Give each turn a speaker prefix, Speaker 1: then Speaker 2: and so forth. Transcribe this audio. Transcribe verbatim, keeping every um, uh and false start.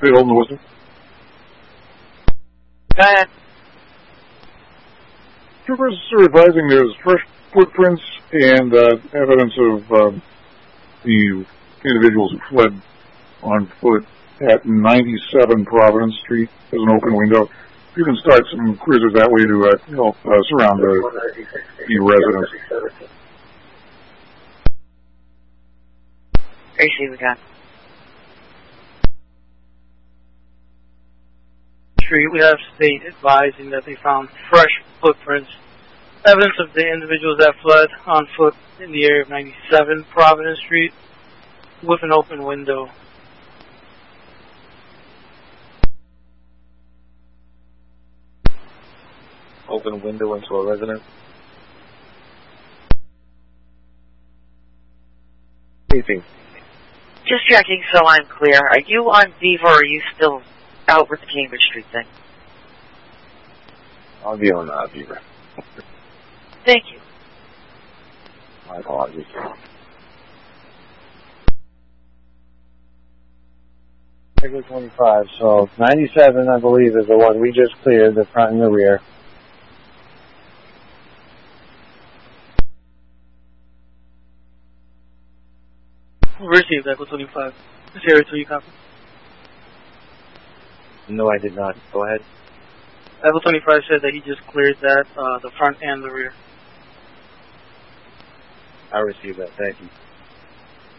Speaker 1: Stay holding the whistle.
Speaker 2: Go ahead.
Speaker 1: Troopers are advising there's fresh footprints and uh, evidence of uh, the individuals who fled on foot at ninety-seven Providence Street. There's an open window. You can start some cruisers that way to uh, help uh, surround the, the residents.
Speaker 2: Tracy, we got.
Speaker 3: Street, we have state advising that they found fresh footprints, evidence of the individuals that fled on foot in the area of ninety-seven Providence Street with an open window.
Speaker 4: Open window into a residence. Anything.
Speaker 2: Just checking so I'm clear. Are you on Beaver or are you still out with the Cambridge Street thing?
Speaker 4: I'll be on uh, Beaver.
Speaker 2: Thank you.
Speaker 4: My apologies.
Speaker 5: Regular twenty-five, so ninety-seven, I believe, is the one we just cleared, the front and the rear.
Speaker 3: Received, Echo twenty-five. This area two, you copy?
Speaker 4: No, I did not. Go ahead.
Speaker 3: Echo twenty-five said that he just cleared that, uh, the front and the rear.
Speaker 4: I received that. Thank you.